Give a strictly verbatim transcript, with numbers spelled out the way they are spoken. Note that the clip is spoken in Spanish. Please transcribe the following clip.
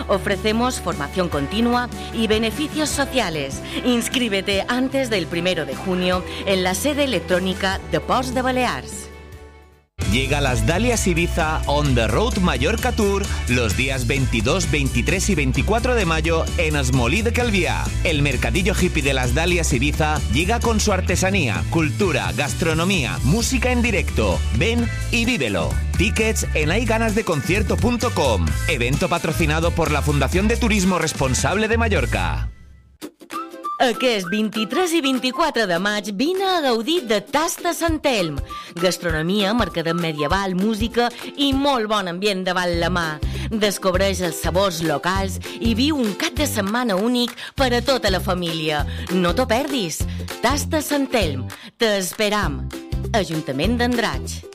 Ofrecemos formación continua y beneficios sociales. Inscríbete antes del primero de junio en la sede electrónica de Ports de Balears. Llega Las Dalias Ibiza On The Road Mallorca Tour los días veintidós, veintitrés y veinticuatro de mayo en Esmolí de Calviá. El mercadillo hippie de Las Dalias Ibiza llega con su artesanía, cultura, gastronomía, música en directo. Ven y vívelo. Tickets en hayganasdeconcierto punto com. Evento patrocinado por la Fundación de Turismo Responsable de Mallorca. Aquest vint-i-tres i vint-i-quatre de maig vine a gaudir de Tasta Sant Elm. Gastronomia, mercadet medieval, música i molt bon ambient davant la mà. Descobreix els sabors locals i viu un cap de setmana únic per a tota la família. No t'ho perdis. Tasta Sant Elm. T'esperam. Ajuntament d'Andratx.